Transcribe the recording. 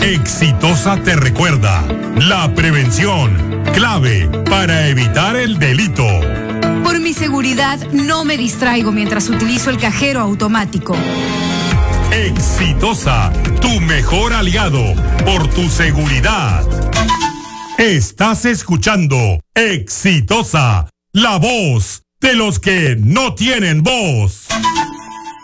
Exitosa te recuerda, la prevención, clave para evitar el delito. Por mi seguridad, no me distraigo mientras utilizo el cajero automático. Exitosa, tu mejor aliado, por tu seguridad. Estás escuchando Exitosa, la voz de los que no tienen voz.